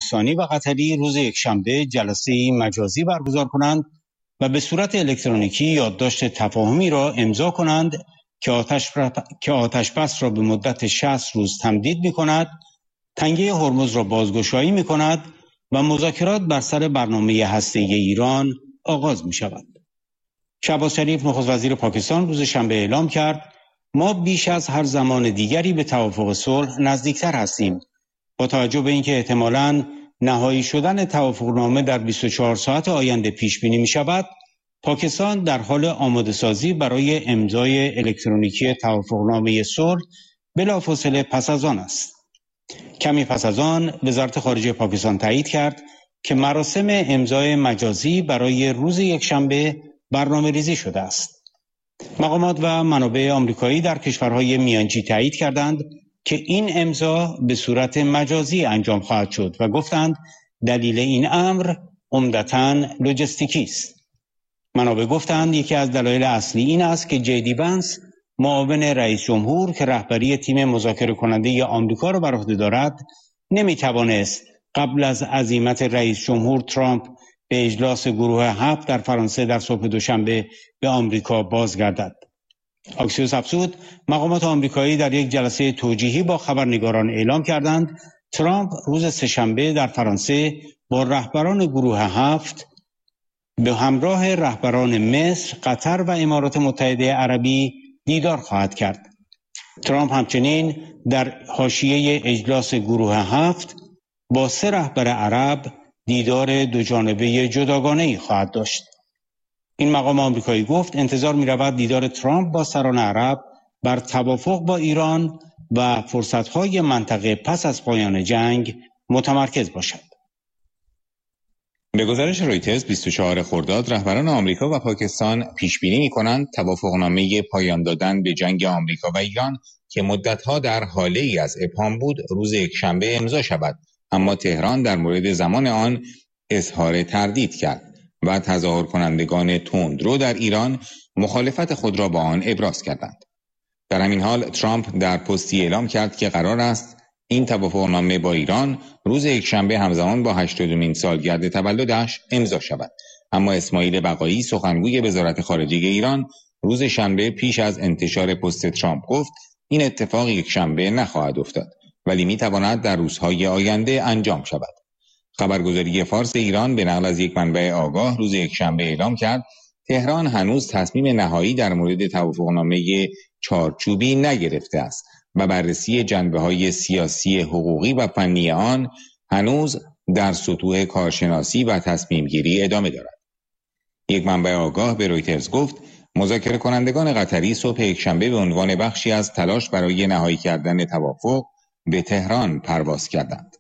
پاکستانی و قطری روز یکشنبه جلسه مجازی برگزار کنند و به صورت الکترونیکی یادداشت تفاهمی را امضا کنند که آتشبس را به مدت 60 روز تمدید می‌کند، تنگه هرمز را بازگشایی می‌کند و مذاکرات بر سر برنامه هسته‌ای ایران آغاز می‌شود. شهباز شریف نخست وزیر پاکستان روز شنبه اعلام کرد ما بیش از هر زمان دیگری به توافق صلح نزدیکتر هستیم. با توجه به اینکه احتمالاً نهایی شدن توافقنامه در 24 ساعت آینده پیش بینی می شود، پاکستان در حال آماده سازی برای امضای الکترونیکی توافقنامه صلح بلافاصله پس از آن است. کمی پس از آن وزارت خارجه پاکستان تایید کرد که مراسم امضای مجازی برای روز یکشنبه برنامه‌ریزی شده است. مقامات و منابع آمریکایی در کشورهای میانجی تایید کردند که این امضا به صورت مجازی انجام خواهد شد و گفتند دلیل این امر عمدتاً لوجستیکی است. منابع گفتند یکی از دلایل اصلی این است که جی دی ونس معاون رئیس جمهور که رهبری تیم مذاکره کننده آمریکا را بر عهده دارد نمیتوانست قبل از عزیمت رئیس جمهور ترامپ به اجلاس گروه 7 در فرانسه در صبح دوشنبه به آمریکا بازگردد. آکسیوس افزود مقامات آمریکایی در یک جلسه توجیهی با خبرنگاران اعلام کردند ترامپ روز سه‌شنبه در فرانسه با رهبران گروه 7 به همراه رهبران مصر، قطر و امارات متحده عربی دیدار خواهد کرد. ترامپ همچنین در حاشیه اجلاس گروه 7 با 3 رهبر عرب دیدار دوجانبه جداگانه‌ای خواهد داشت. این مقام آمریکایی گفت انتظار می‌رود دیدار ترامپ با سران عرب بر توافق با ایران و فرصت‌های منطقه پس از پایان جنگ متمرکز باشد. به گزارش رویترز 24 خرداد رهبران آمریکا و پاکستان پیش‌بینی می‌کنند توافقنامه پایان دادن به جنگ آمریکا و ایران که مدت‌ها در حاله‌ای از ابهام بود روز یکشنبه امضا شود، اما تهران در مورد زمان آن اظهار تردید کرد و تظاهر کنندگان تندرو در ایران مخالفت خود را با آن ابراز کردند. در همین حال ترامپ در پستی اعلام کرد که قرار است این توافقنامه با ایران روز یکشنبه همزمان با 80مین سالگرد تولدش امضا شود، اما اسماعیل بقایی سخنگوی وزارت خارجه ایران روز شنبه پیش از انتشار پست ترامپ گفت این اتفاق یکشنبه نخواهد افتاد ولی میتواند در روزهای آینده انجام شود. خبرگزاری فارس ایران به نقل از یک منبع آگاه روز یکشنبه اعلام کرد تهران هنوز تصمیم نهایی در مورد توافقنامه چارچوبی نگرفته است و بررسی جنبه‌های سیاسی، حقوقی و فنی آن هنوز در سطوح کارشناسی و تصمیم گیری ادامه دارد. یک منبع آگاه به رویترز گفت مذاکره کنندگان قطری صبح یکشنبه به عنوان بخشی از تلاش برای نهایی کردن توافق به تهران پرواز کردند.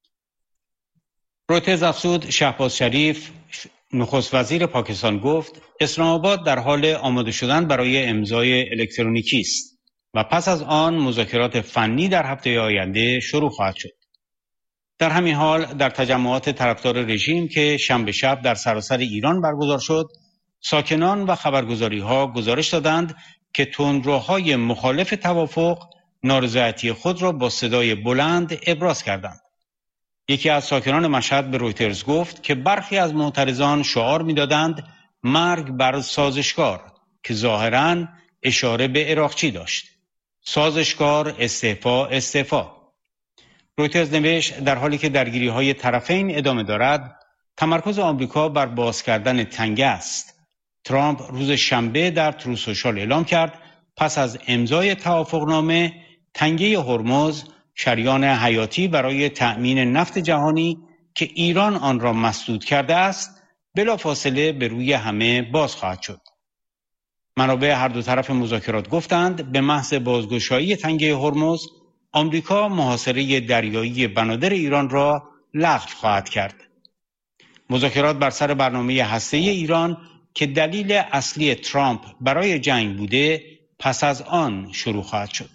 رویترز افزود شهباز شریف نخست وزیر پاکستان گفت اسلام آباد در حال آماده شدن برای امضای الکترونیکی است و پس از آن مذاکرات فنی در هفته آینده شروع خواهد شد. در همین حال در تجمعات طرفدار رژیم که شنبه شب در سراسر ایران برگزار شد، ساکنان و خبرگزاری‌ها گزارش دادند که تندروهای مخالف توافق نارضایتی خود را با صدای بلند ابراز کردند. یکی از ساکنان مشهد به رویترز گفت که برخی از معترضان شعار می‌دادند مرگ بر سازشکار که ظاهراً اشاره به عراقچی داشت. سازشکار استعفا استعفا. رویترز نوشت در حالی که درگیری‌های طرفین ادامه دارد، تمرکز آمریکا بر باز کردن تنگه است. ترامپ روز شنبه در ترو سوشال اعلام کرد پس از امضای توافقنامه تنگه هرمز شریان حیاتی برای تأمین نفت جهانی که ایران آن را مسدود کرده است بلافاصله به روی همه باز خواهد شد. منابع هر دو طرف مذاکرات گفتند به محض بازگشایی تنگه هرمز آمریکا محاصره دریایی بنادر ایران را لغو خواهد کرد. مذاکرات بر سر برنامه هسته‌ای ایران که دلیل اصلی ترامپ برای جنگ بوده پس از آن شروع خواهد شد.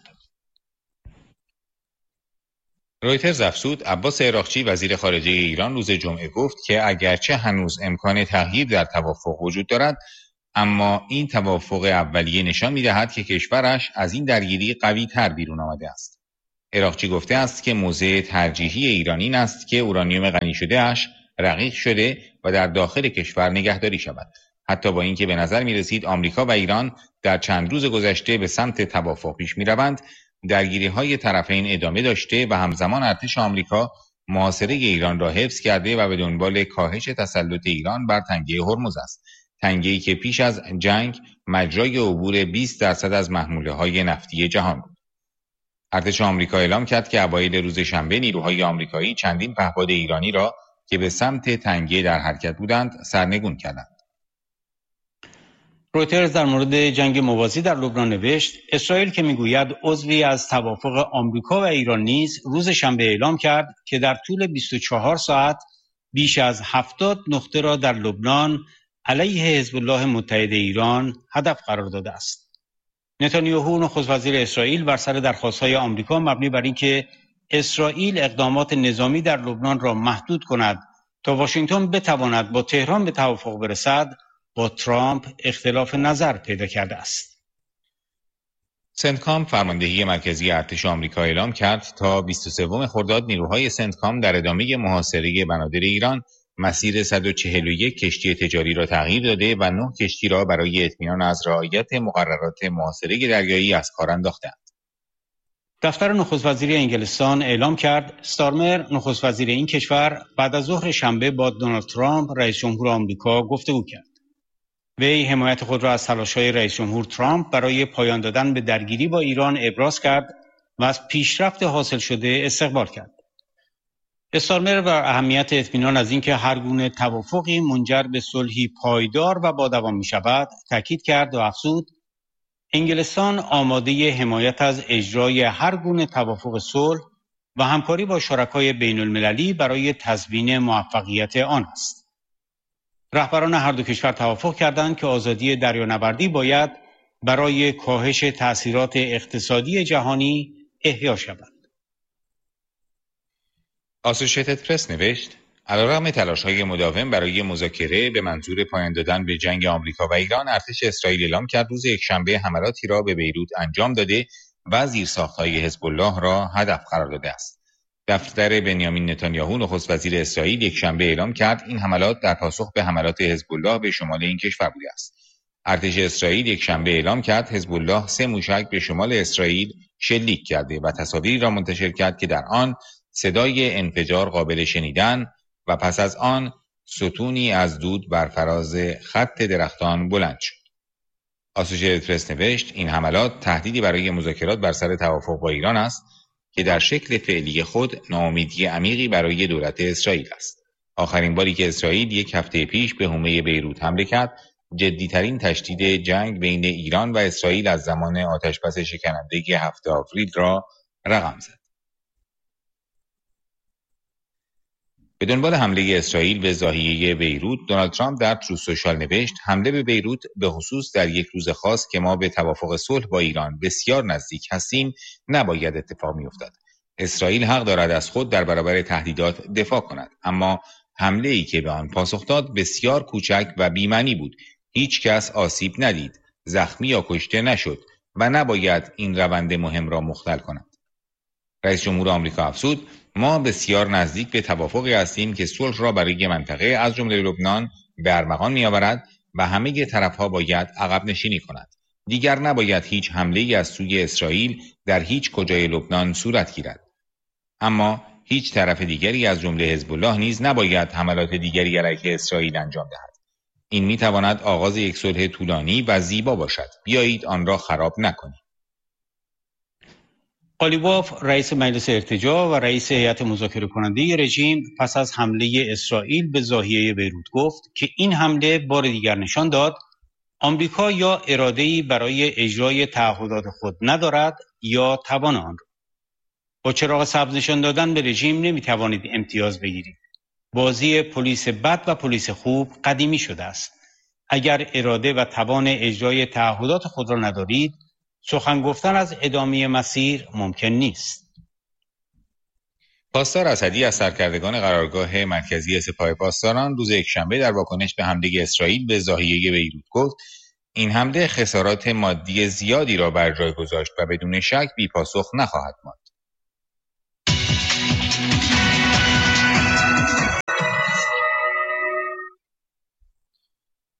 رویترز افزود عباس عراقچی وزیر خارجه ایران روز جمعه گفت که اگرچه هنوز امکان تغییر در توافق وجود دارد، اما این توافق اولیه نشان می‌دهد که کشورش از این درگیری قوی‌تر بیرون آمده است. عراقچی گفته است که موضع ترجیحی ایران این است که اورانیوم غنی شده اش رقیق شده و در داخل کشور نگهداری شود، حتی با اینکه به نظر می رسید آمریکا و ایران در چند روز گذشته به سمت توافق پیش می روند. درگیری‌های طرفین ادامه داشته و همزمان ارتش آمریکا محاصره ایران را حفظ کرده و به دنبال کاهش تسلط ایران بر تنگه هرمز است، تنگه‌ای که پیش از جنگ مجرای عبور 20% از محموله‌های نفتی جهان بود. ارتش آمریکا اعلام کرد که اوایل روز شنبه نیروهای آمریکایی چندین پهپاد ایرانی را که به سمت تنگه در حرکت بودند سرنگون کردند. رویترز در مورد جنگ موازی در لبنان نوشت اسرائیل که میگوید عضوی از توافق آمریکا و ایران نیز روز شنبه اعلام کرد که در طول 24 ساعت بیش از 70 نقطه را در لبنان علیه حزب الله متحد ایران هدف قرار داده است. نتانیاهو نخست وزیر اسرائیل بر سر درخواست‌های آمریکا مبنی بر اینکه اسرائیل اقدامات نظامی در لبنان را محدود کند تا واشنگتن بتواند با تهران به توافق برسد، با ترامپ اختلاف نظر پیدا کرده است. سنتکام فرماندهی مرکزی ارتش آمریکا اعلام کرد تا 23 خرداد نیروهای سنتکام در ادامه محاصره بنادر ایران مسیر 141 کشتی تجاری را تغییر داده و 9 کشتی را برای اطمینان از رعایت مقررات محاصره دریایی از کار انداختند. دفتر نخست وزیری انگلستان اعلام کرد استارمر نخست وزیر این کشور بعد از ظهر شنبه با دونالد ترامپ رئیس جمهور آمریکا گفتگو کرد. وی حمایت خود را از تلاش‌های رئیس جمهور ترامپ برای پایان دادن به درگیری با ایران ابراز کرد و از پیشرفت حاصل شده استقبال کرد. استارمر بر اهمیت اطمینان از اینکه هر گونه توافقی منجر به صلحی پایدار و با دوام می‌شود تاکید کرد و افزود انگلستان آماده حمایت از اجرای هر گونه توافق صلح و همکاری با شرکای بین‌المللی برای تضمین موفقیت آن است. رهبران هر دو کشور توافق کردند که آزادی دریانوردی باید برای کاهش تأثیرات اقتصادی جهانی احیا شود. آسوشیتد پرس نوشت علیرغم تلاش‌های مداوم برای مذاکره به منظور پایان دادن به جنگ آمریکا و ایران، ارتش اسرائیل اعلام کرد روز یکشنبه حملاتی را به بیروت انجام داده و زیرساخت‌های حزب الله را هدف قرار داده است. دفتر بنیامین نتانیاهو نخست وزیر اسرائیل یکشنبه اعلام کرد این حملات در پاسخ به حملات حزب الله به شمال این کشور بوده است. ارتش اسرائیل یکشنبه اعلام کرد حزب الله 3 موشک به شمال اسرائیل شلیک کرده و تصاویری را منتشر کرد که در آن صدای انفجار قابل شنیدن و پس از آن ستونی از دود بر فراز خط درختان بلند شد. آسوشیتد پرس نوشت این حملات تهدیدی برای مذاکرات بر سر توافق با ایران است که در شکل فعلی خود ناامیدی عمیقی برای دولت اسرائیل است. آخرین باری که اسرائیل 1 هفته پیش به حومه بیروت حمله کرد، جدیترین تشدید جنگ بین ایران و اسرائیل از زمان آتشبس شکننده 7 آوریل را رقم زد. به دنبال حمله اسرائیل به ضاحیه بیروت، دونالد ترامپ در تروث سوشال نوشت حمله به بیروت به خصوص در یک روز خاص که ما به توافق صلح با ایران بسیار نزدیک هستیم نباید اتفاق می‌افتاد. اسرائیل حق دارد از خود در برابر تهدیدات دفاع کند، اما حمله‌ای که به آن پاسخ داد بسیار کوچک و بی‌معنی بود. هیچ کس آسیب ندید، زخمی یا کشته نشد و نباید این روند مهم را مختل کند. رئیس جمهور آمریکا افزود ما بسیار نزدیک به توافقی هستیم که صلح را برای منطقه از جمله لبنان به ارمغان می‌آورد و همه طرف‌ها باید عقب نشینی کنند. دیگر نباید هیچ حمله‌ای از سوی اسرائیل در هیچ کجای لبنان صورت گیرد. اما هیچ طرف دیگری از جمله حزب الله نیز نباید حملات دیگری علیه اسرائیل انجام دهد. این می‌تواند آغاز یک صلح طولانی و زیبا باشد. بیایید آن را خراب نکنیم. قالیباف رئیس مجلس ارتجاع و رئیس هیئت مذاکره کننده رژیم پس از حمله اسرائیل به ضاحیه بیروت گفت که این حمله بار دیگر نشان داد آمریکا یا اراده‌ای برای اجرای تعهدات خود ندارد یا توان آن را. با چراغ سبز نشان دادن به رژیم نمیتوانید امتیاز بگیرید. بازی پلیس بد و پلیس خوب قدیمی شده است. اگر اراده و توان اجرای تعهدات خود را ندارید، سخن گفتن از ادامه مسیر ممکن نیست. پاسدار اسدی از سرکردگان قرارگاه مرکزی سپاه پاسداران روز یکشنبه در واکنش به حمله اسرائیل به ضاحیه بیروت گفت این حمله خسارات مادی زیادی را بر جای گذاشت و بدون شک بی‌پاسخ نخواهد ماند.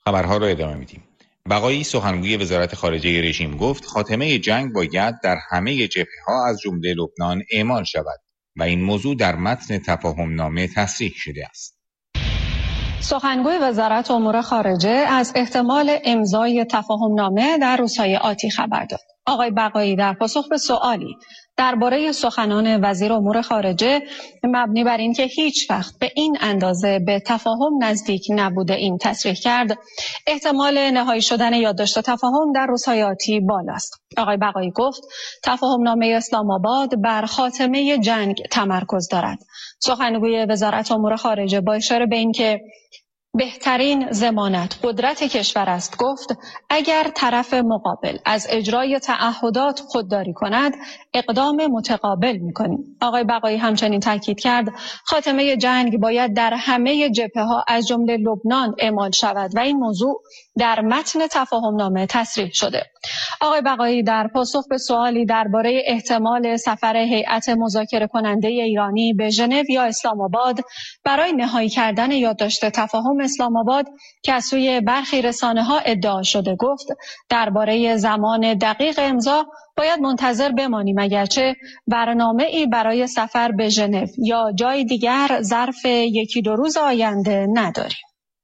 خبرها را ادامه میدیم. بقایی سخنگوی وزارت خارجه رژیم گفت خاتمه جنگ باید در همه جبهه‌ها از جمله لبنان اعمال شود و این موضوع در متن تفاهم نامه تصریح شده است. سخنگوی وزارت امور خارجه از احتمال امضای تفاهم نامه در روزهای آتی خبر داد. آقای بقایی در پاسخ به سوالی درباره سخنان وزیر امور خارجه مبنی بر اینکه هیچ وقت به این اندازه به تفاهم نزدیک نبوده ایم تصریح کرد احتمال نهایی شدن یادداشت تفاهم در روزهای آتی بالاست. آقای بقایی گفت تفاهم نامه اسلام آباد بر خاتمه جنگ تمرکز دارد. سخنگوی وزارت امور خارجه با اشاره به اینکه بهترین ضمانت قدرت کشور است گفت اگر طرف مقابل از اجرای تعهدات خودداری کند اقدام متقابل می‌کنیم. آقای بقایی همچنین تاکید کرد خاتمه جنگ باید در همه جبهه‌ها از جمله لبنان اعمال شود و این موضوع در متن تفاهم نامه تصریح شده. آقای بقایی در پاسخ به سوالی درباره احتمال سفر هیئت مذاکره کننده ایرانی به ژنو یا اسلام آباد برای نهایی کردن یادداشت تفاهم اسلام آباد که از سوی برخی رسانه‌ها ادعا شده گفت درباره زمان دقیق امضا باید منتظر بمانیم، اگرچه برنامه‌ای برای سفر به ژنو یا جای دیگر ظرف 1-2 روز آینده نداریم.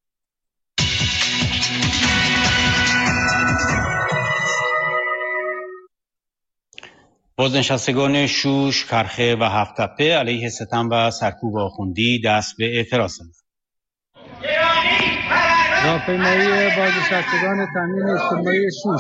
بازنشستگان شوش، کرخه و هفت‌تپه علیه ستم و سرکوب آخوندی دست به اعتراض زدند. راهپیمایی بازنشستگان تامین اجتماعی شوش.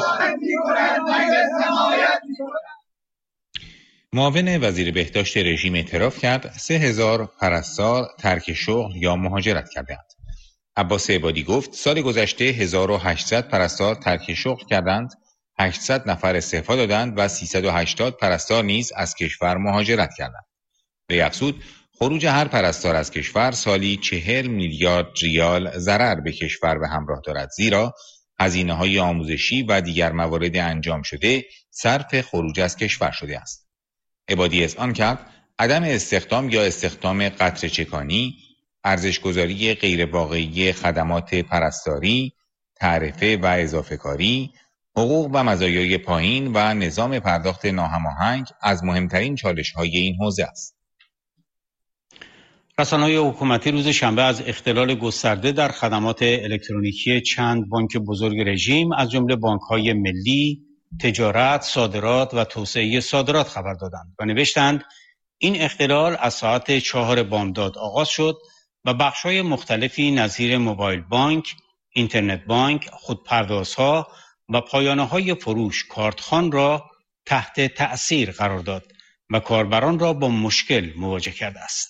معاون وزیر بهداشت رژیم اعتراف کرد 3000 پرستار ترک شغل یا مهاجرت کردند. عباس عبادی گفت سال گذشته 1800 پرستار ترک شغل کردند، 800 نفر استعفا دادند و 380 پرستار نیز از کشور مهاجرت کردند. وی افزود خروج هر پرستار از کشور سالی 40 میلیارد ریال ضرر به کشور به همراه دارد، زیرا هزینه‌های آموزشی و دیگر موارد انجام شده صرف خروج از کشور شده است. عبادی اذعان کرد عدم استخدام یا استخدام قطره چکانی، ارزش‌گذاری غیرواقعی خدمات پرستاری، تعرفه و اضافه کاری، حقوق و مزایای پایین و نظام پرداخت ناهماهنگ از مهمترین چالش‌های این حوزه است. رسانه‌های حکومتی روز شنبه از اختلال گسترده در خدمات الکترونیکی چند بانک بزرگ رژیم از جمله بانک‌های ملی، تجارت، صادرات و توسعه صادرات خبر دادند و نوشتند این اختلال از ساعت 4 بامداد آغاز شد و بخش‌های مختلفی نظیر موبایل بانک، اینترنت بانک، خودپردازها و پایانه‌های فروش کارتخوان را تحت تأثیر قرار داد و کاربران را با مشکل مواجه کرده است.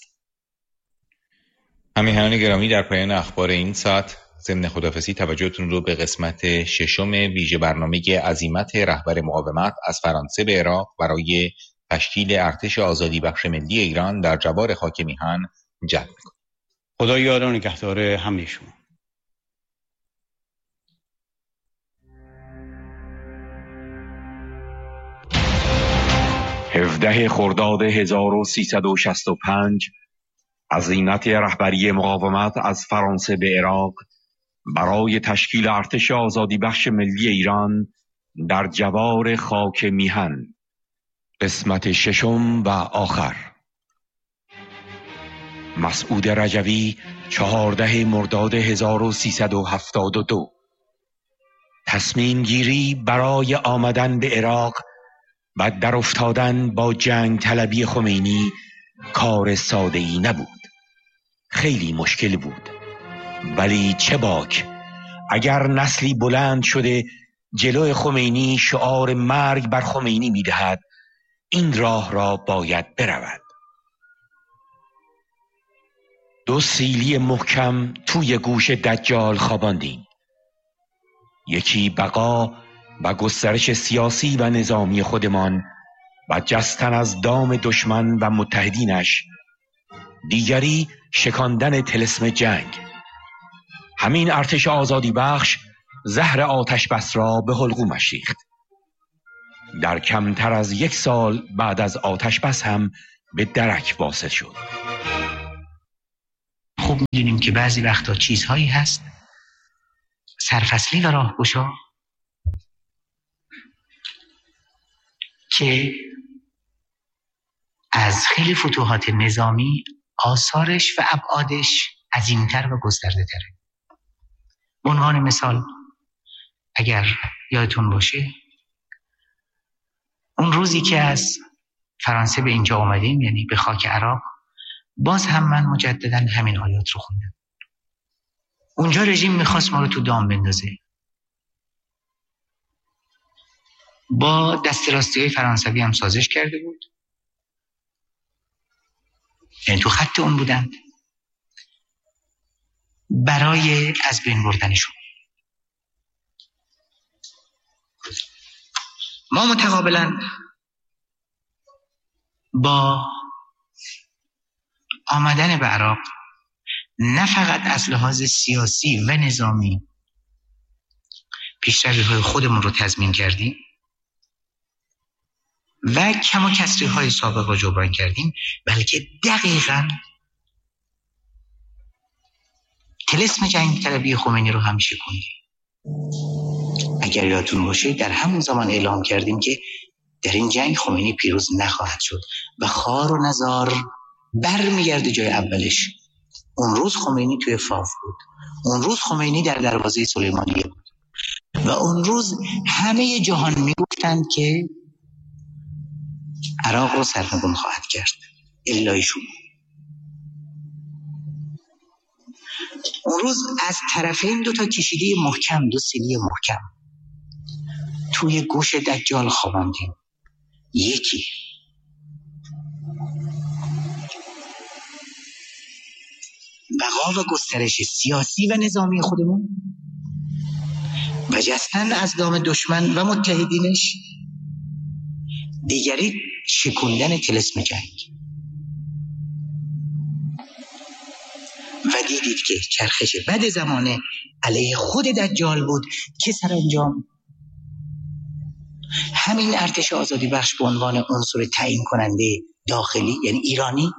همیهنان گرامی، در پایان اخبار این ساعت ضمن خداحافظی توجهتون رو به قسمت ششم ویژه برنامه عزیمت رهبر مقاومت از فرانسه به عراق برای تشکیل ارتش آزادی بخش ملی ایران در جوار خاک میهن جلب می‌کنیم. خدا یار و نگهدار همه شما. هفده خرداد 1365 عزیمت رهبری مقاومت از فرانسه به عراق برای تشکیل ارتش آزادی بخش ملی ایران در جوار خاک میهن. قسمت ششم و آخر. مسعود رجوی 14 مرداد 1372. تصمیم گیری برای آمدن به عراق و در افتادن با جنگ طلبی خمینی کار ساده‌ای نبود. خیلی مشکل بود، ولی چه باک اگر نسلی بلند شده جلو خمینی شعار مرگ بر خمینی می‌دهد، این راه را باید برود. 2 سیلی محکم توی گوش دجال خواباندیم. یکی بقا و گسترش سیاسی و نظامی خودمان و جستن از دام دشمن و متحدینش، دیگری شکاندن طلسم جنگ. همین ارتش آزادی بخش زهر آتش بس را به حلقومش ریخت. در کمتر از 1 سال بعد از آتش بس هم به درک واصل شد. خب میدونیم که بعضی وقتا چیزهایی هست سرفصلی و راهگشا که از خیلی فتوحات نظامی آثارش و ابعادش عظیم‌تر و گسترده‌تره. به عنوان مثال اگر یادتون باشه اون روزی که از فرانسه به اینجا آمدیم، یعنی به خاک عراق، باز هم من مجددا همین آیات رو خوندم. اونجا رژیم میخواست ما رو تو دام بندازه. با دست راستی‌های فرانسوی هم سازش کرده بود، یعنی تو خط اون بودند برای از بین بردنشون. ما متقابلا با آمدن به عراق نه فقط از لحاظ سیاسی و نظامی پیشروی‌های خودمون رو تضمین کردیم و کم و کسری‌های سابق رو جبران کردیم، بلکه دقیقاً طلسم جنگ طلبی خمینی رو هم شکوندیم. اگر یادتون باشه در همون زمان اعلام کردیم که در این جنگ خمینی پیروز نخواهد شد و خار و نزار برمیگرده جای اولش. اون روز خمینی توی فاف بود، اون روز خمینی در دروازه سلیمانیه بود و اون روز همه جهان میگفتند که عراق رو سرنگون خواهد کرد الا ایشون. اون روز از طرفین دو تا کشیده محکم، دو سیلی محکم توی گوش دجال خواباندیم. یکی بقا و گسترش سیاسی و نظامی خودمون و جستن از دام دشمن و متحدینش، دیگری شکوندن طلسم جنگ. و دیدید که چرخش بد زمانه علیه خود دجال بود که سرانجام همین ارتش آزادی بخش به عنوان عنصر تعیین کننده داخلی، یعنی ایرانی،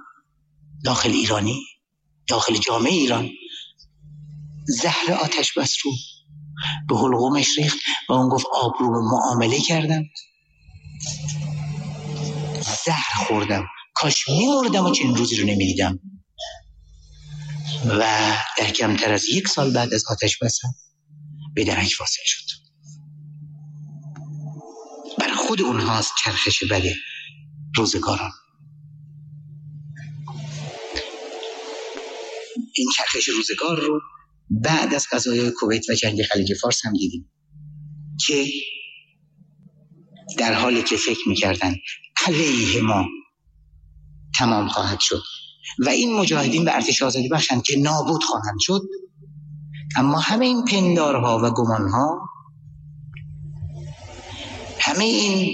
داخل جامعه ایران، زهر آتش بس رو به حلقومش ریخت و اون گفت آبرو به معامله کردم، زهر خوردم، کاش می‌مردم و چنین روزی رو نمی‌دیدم. و در کمتر از 1 سال بعد از آتش بسم به درک واصل شد. بر خود اونهاست چرخش بد روزگاران. این چرخش روزگار رو بعد از قضایای کویت و جنگ خلیج فارس هم دیدیم که در حالی که فکر می‌کردن علیه ما تمام خواهد شد و این مجاهدین به ارتش آزادی بخشند که نابود خواهند شد، اما همه این پندارها و گمانها، همه این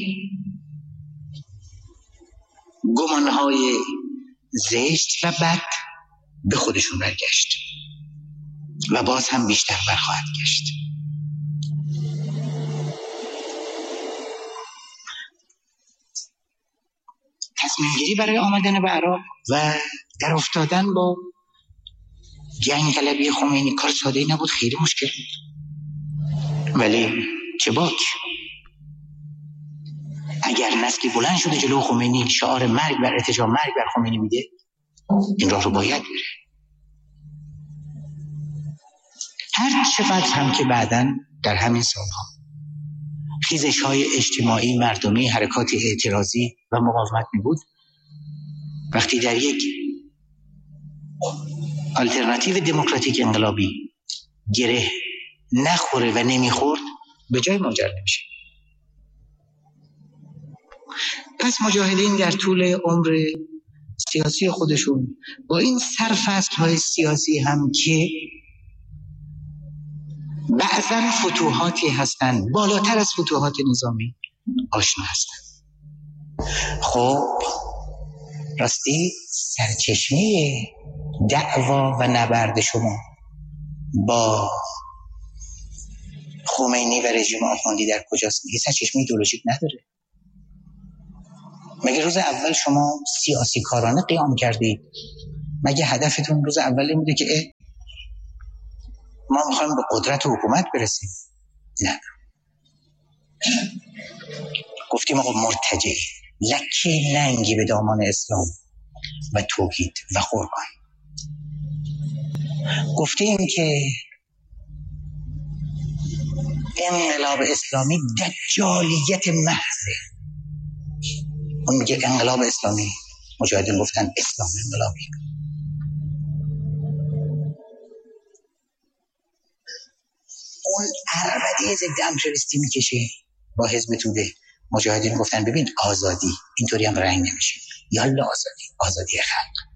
گمانهای زشت و بد به خودشون برگشت و باز هم بیشتر برخواهد گشت. تصمیم گیری برای آمدن به عراق و در افتادن با جنگ طلبی خمینی کار ساده‌ای نبود، خیلی مشکل بود. ولی چه باک اگر نسلی بلند شده جلو خمینی شعار مرگ بر ارتجاع، مرگ بر خمینی میده، این راه رو باید بره. هر چقدر هم که بعداً در همین سالها خیزش‌های اجتماعی، مردمی، حرکات اعتراضی و مقاومت می‌بود، وقتی در یک آلترناتیو دموکراتیک انقلابی گره نخوره و نمیخورد، به جای منجر نمیشه. پس مجاهدین در طول عمر سیاسی خودشون با این سرفصل‌های سیاسی هم که بعضاً فتوحاتی هستند بالاتر از فتوحات نظامی آشنا هستند. خب راستی سرچشمه دعوا و نبرد شما با خمینی و رژیم آخوندی در کجاست؟ میگه سرچشمه ایدئولوژیک نداره. مگه روز اول شما سیاسی کارانه قیام کردید؟ مگه هدفتون روز اول این بوده که ما میخوایم به قدرت و حکومت برسیم. نه، گفتیم آقا مرتجع، لکه لنگی به دامان اسلام و توحید و قرآن. گفتیم که انقلاب اسلامی دجالیت محضه. اون میگه انقلاب اسلامی، مجاهدین گفتن اسلام انقلابی. اون عربده ضد امپریالیستی میکشه با حزب توده. مجاهدین گفتن ببین آزادی اینطوری هم رنگ نمیشه، یالا آزادی خلق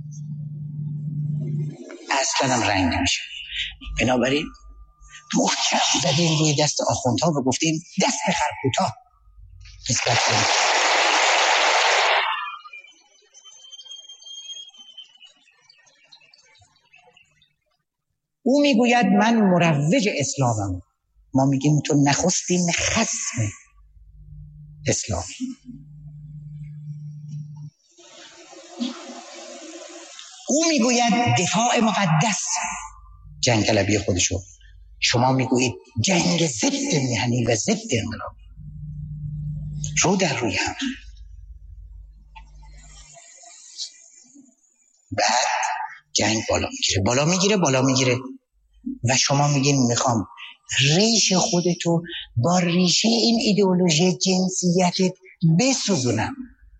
اصلا هم رنگ نمیشه. بنابراین محکم زدیم روی دست آخوندها و گفتیم دست خرکوتا نسبت کنیم. او میگوید من مروج اسلامم، ما میگیم تو نخستین خصم اسلام. او میگوید دفاع مقدس جنگ طلبی خودشو، شما میگویید جنگ ضد میهنی و ضد انقلاب. رو در روی هم. بعد جنگ بالا میگیره و شما میگین میخوام ریشه خودتو با ریشه این ایدئولوژی جنسیتت بسوزونم.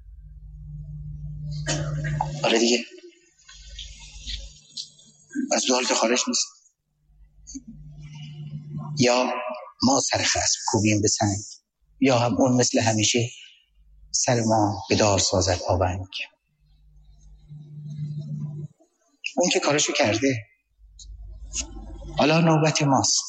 آره دیگه، از دو حالت خارج نیست. یا ما سر خصم کوبیم به سنگ، یا هم اون مثل همیشه سر ما به دار سازد آونگ. اون که کارشو کرده، حالا نوبت ماست.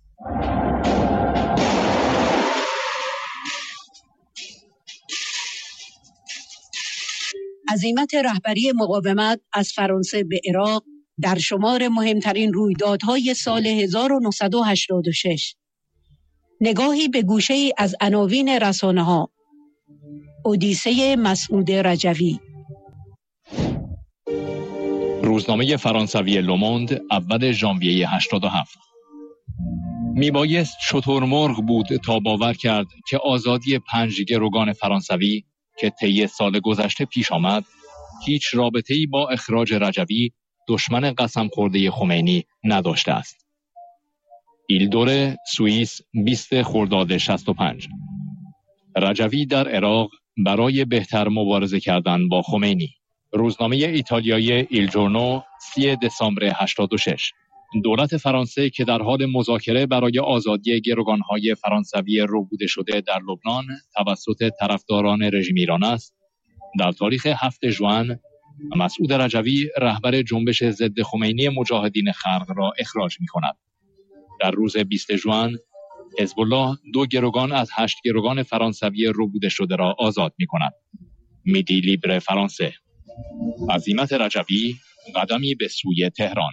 عزیمت رهبری مقاومت از فرانسه به عراق در شمار مهمترین رویدادهای سال 1986. نگاهی به گوشه‌ای از عناوین رسانه‌ها. اودیسه مسعود رجوی. روزنامه فرانسوی لوموند اول ژانویه 87. میبایست شترمرغ بود تا باور کرد که آزادی 5 گروگان فرانسوی که طی سال گذشته پیش آمد هیچ رابطه‌ای با اخراج رجوی، دشمن قسم خورده خمینی، نداشته است. ایلدوره، سوئیس، 20 خرداد 65. رجوی در عراق برای بهتر مبارزه کردن با خمینی. روزنامه ایتالیایی ایل جورنو 30 دسامبر 86. دولت فرانسه که در حال مذاکره برای آزادی گروگانهای فرانسوی ربوده شده در لبنان توسط طرفداران رژیم ایران است، در تاریخ 7 ژوئن مسعود رجوی رهبر جنبش ضد خمینی مجاهدین خلق را اخراج می‌کند. در روز 20 ژوئن حزب الله 2 گروگان از 8 گروگان فرانسوی ربوده شده را آزاد می‌کند. میدی لیبر فرانسه. عزیمت رجوی قدمی به سوی تهران.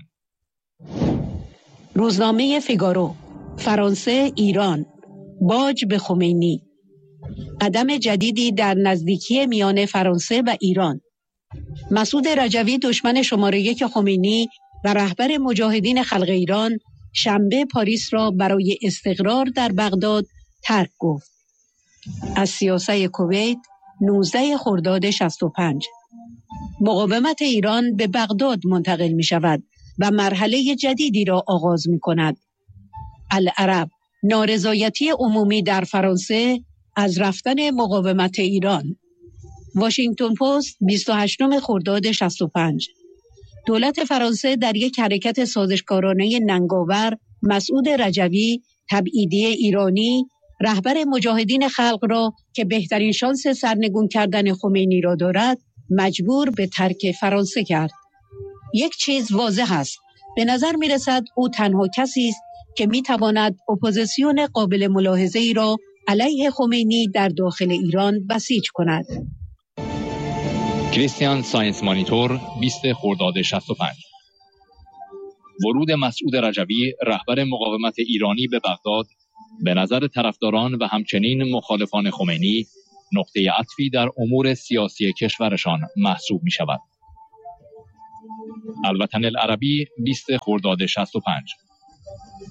روزنامه فیگارو. فرانسه ایران باج به خمینی. قدم جدیدی در نزدیکی میان فرانسه و ایران. مسعود رجوی دشمن شماره 1 خمینی و رهبر مجاهدین خلق ایران شنبه پاریس را برای استقرار در بغداد ترک گفت. از سیاست کویت 19 خرداد 65. مقاومت ایران به بغداد منتقل می شود و مرحله جدیدی را آغاز می کند. العرب، نارضایتی عمومی در فرانسه از رفتن مقاومت ایران. واشنگتن پست 28 خرداد 65. دولت فرانسه در یک حرکت سازشکارانه ننگاور مسعود رجوی، تبعیدی ایرانی، رهبر مجاهدین خلق را که بهترین شانس سرنگون کردن خمینی را دارد، مجبور به ترک فرانسه کرد. یک چیز واضح است. به نظر می رسد او تنها کسی است که می تواند اپوزیسیون قابل ملاحظه ای را علیه خمینی در داخل ایران بسیج کند. کریستیان ساینس مانیتور 20 خرداد 65. ورود مسعود رجوی رهبر مقاومت ایرانی به بغداد به نظر طرفداران و همچنین مخالفان خمینی نقطه عطفی در امور سیاسی کشورشان محسوب می شود. الوطن العربی 20 خرداد 65.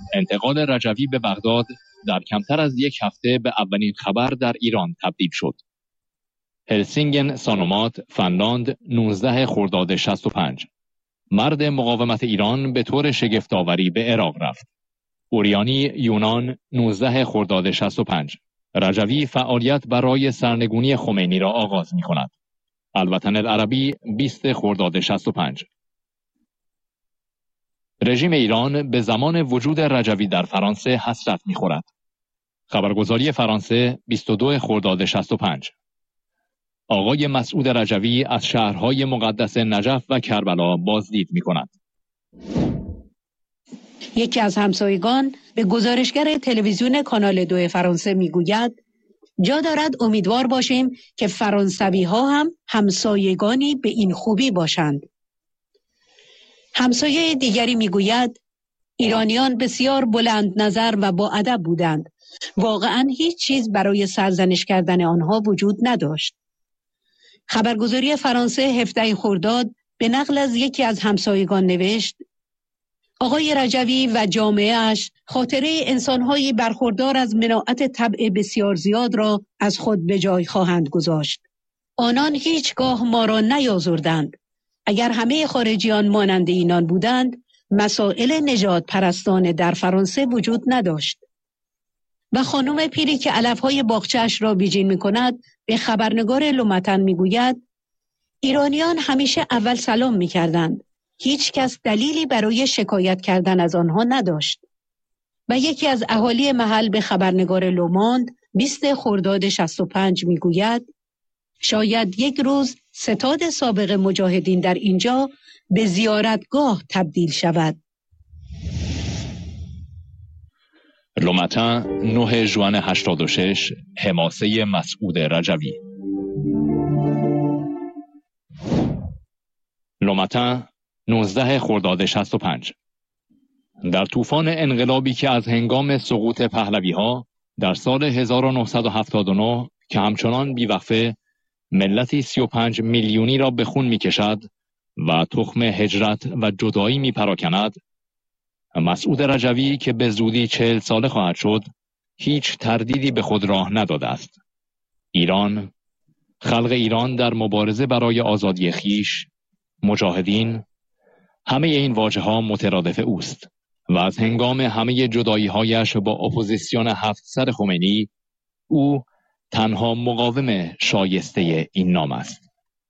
انتقال رجوی به بغداد در کمتر از یک هفته به اولین خبر در ایران تبدیل شد. هلسینگن سانومات، فنلاند، 19 خرداد 65. مرد مقاومت ایران به طور شگفت‌آوری به عراق رفت. اوریانی، یونان، 19 خرداد 65. رجوی فعالیت برای سرنگونی خمینی را آغاز می‌کند. الوطن العربی، 20 خرداد 65. رژیم ایران به زمان وجود رجوی در فرانسه حسرت می‌خورد. خبرگزاری فرانسه، 22 خرداد 65. آقای مسعود رجوی از شهرهای مقدس نجف و کربلا بازدید می‌کند. یکی از همسایگان به گزارشگر تلویزیون کانال 2 فرانسه میگوید جا دارد امیدوار باشیم که فرانسوی ها هم همسایگانی به این خوبی باشند. همسایه دیگری میگوید ایرانیان بسیار بلند نظر و با ادب بودند. واقعا هیچ چیز برای سرزنش کردن آنها وجود نداشت. خبرگزاری فرانسه 17 خرداد به نقل از یکی از همسایگان نوشت آقای رجوی و جامعه‌اش خاطره انسان‌هایی برخوردار از مناعت طبع بسیار زیاد را از خود به جای خواهند گذاشت. آنان هیچگاه ما را نیازردند. اگر همه خارجیان مانند اینان بودند، مسائل نژاد پرستانه در فرانسه وجود نداشت. و خانم پیری که علف‌های باغچه‌اش را بیجین می‌کند، به خبرنگار لومتن می‌گوید ایرانیان همیشه اول سلام می‌کردند. هیچ کس دلیلی برای شکایت کردن از آنها نداشت. و یکی از اهالی محل به خبرنگار لوموند 20 خرداد 65 میگوید شاید یک روز ستاد سابق مجاهدین در اینجا به زیارتگاه تبدیل شود. لومتن 9 ژوئن 86 حماسه مسعود رجوی. لومتن 19 خرداد 65. در طوفان انقلابی که از هنگام سقوط پهلوی‌ها در سال 1979 که همچنان بیوقفه ملتی 35 میلیونی را به خون می‌کشد و تخم هجرت و جدایی می‌پراکند، مسعود رجوی که به زودی 40 ساله خواهد شد، هیچ تردیدی به خود راه نداده است. ایران، خلق ایران در مبارزه برای آزادی خیش، مجاهدین، همه این واژه‌ها مترادف اوست و از هنگام همه جدایی‌هایش با اپوزیسیون 7 سر خمینی، او تنها مقاوم شایسته این نام است.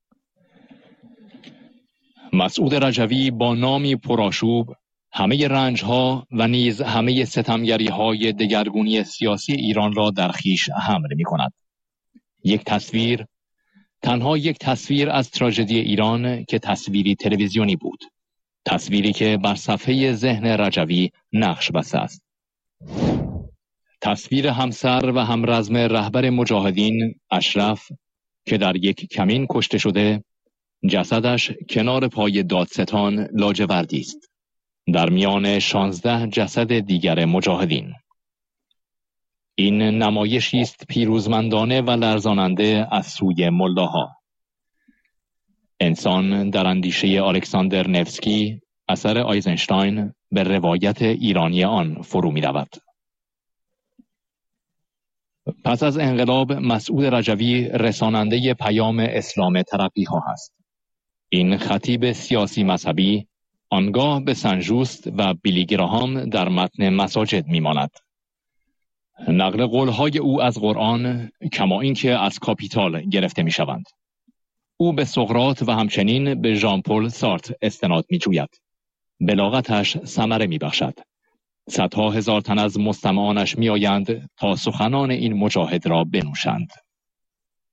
مسعود رجوی با نامی پرآشوب همه رنج‌ها و نیز همه ستمگری‌های دگرگونی سیاسی ایران را در خویش حمل می‌کند. یک تصویر، تنها یک تصویر از تراژدی ایران که تصویری تلویزیونی بود. تصویری که بر صفحه ذهن رجوی نقش بسته است. تصویر همسر و همرزم رهبر مجاهدین اشرف که در یک کمین کشته شده، جسدش کنار پای دادستان لاجوردی است، در میان 16 جسد دیگر مجاهدین. این نمایشی است پیروزمندانه و لرزاننده از سوی ملاها. انسان در اندیشه الکساندر نفسکی اثر آیزنشتاین به روایت ایرانی آن فرو می رود. پس از انقلاب مسعود رجوی رساننده پیام اسلام ترقی ها است. این خطیب سیاسی مذهبی آنگاه به سنجوست و بیلی گراهام در متن مساجد می ماند. نقل قولهای او از قرآن کما اینکه از کاپیتال گرفته می شوند. او به سقراط و همچنین به ژان پل سارتر استناد می جوید. بلاغتش ثمره می بخشد. صدها هزار تن از مستمعانش می آیند تا سخنان این مجاهد را بنوشند.